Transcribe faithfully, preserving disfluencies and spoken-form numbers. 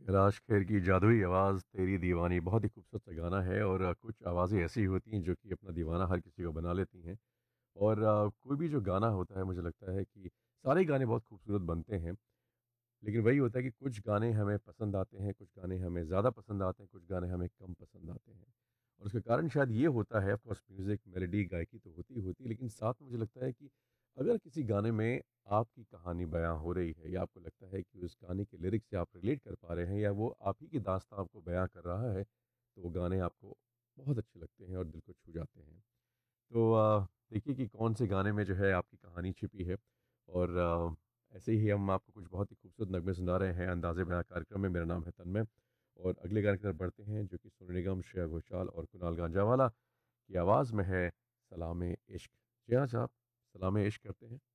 कैलाश खेर की जादुई आवाज़ तेरी दीवानी बहुत ही खूबसूरत सा गाना है और अ, कुछ आवाज़ें ऐसी होती हैं जो कि अपना दीवाना हर किसी को बना लेती हैं। और अ, कोई भी जो गाना होता है मुझे लगता है कि सारे गाने बहुत खूबसूरत बनते हैं। लेकिन वही होता है कि कुछ गाने हमें पसंद आते हैं, कुछ गाने हमें ज़्यादा पसंद आते हैं, कुछ गाने हमें कम पसंद आते हैं। और उसका कारण शायद ये होता है, ऑफ़ कोर्स म्यूज़िक, मेलोडी, गायकी तो होती ही होती है, लेकिन साथ में मुझे लगता है कि अगर किसी गाने में आपकी कहानी बयाँ हो रही है या आपको लगता है कि उस गाने के लिरिक्स से आप रिलेट कर पा रहे हैं या वो आप ही की दास्ताँ आपको बयाँ कर रहा है, तो वो गाने आपको बहुत अच्छे लगते हैं और दिल को छू जाते हैं। तो अ, देखिए कि कौन से गाने में जो है आपकी कहानी छिपी है और अ, ऐसे ही हम आपको कुछ बहुत ही खूबसूरत नगमे सुना रहे हैं अंदाज़े बयाँ कार्यक्रम में। मेरा नाम है तन्मय और अगले गाने की तरफ बढ़ते हैं जो कि सोनू निगम, श्रेया घोषाल और कुणाल गांजावाला की आवाज़ में है सलामे इश्क। जी हाँ साहब, सलामे इश्क करते हैं।